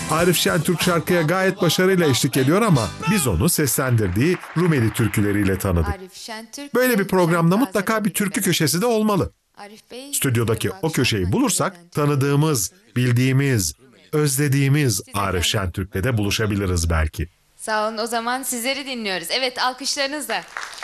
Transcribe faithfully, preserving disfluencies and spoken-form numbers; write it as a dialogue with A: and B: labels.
A: Arif Şentürk şarkıya gayet başarıyla eşlik ediyor ama biz onu seslendirdiği Rumeli türküleriyle tanıdık.
B: Arif Şentürk
A: Böyle bir programda
B: Şenip
A: mutlaka bir
B: Azer'le
A: türkü
B: birlikte.
A: köşesi de olmalı.
B: Arif Bey,
A: Stüdyodaki
B: bu
A: o
B: akşam
A: köşeyi
B: hangi
A: bulursak
B: yerden
A: tanıdığımız, bildiğimiz, özlediğimiz
B: Siz
A: Arif
B: efendim.
A: Şentürk'le de buluşabiliriz belki.
B: Sağ olun, o zaman sizleri dinliyoruz. Evet, alkışlarınızla.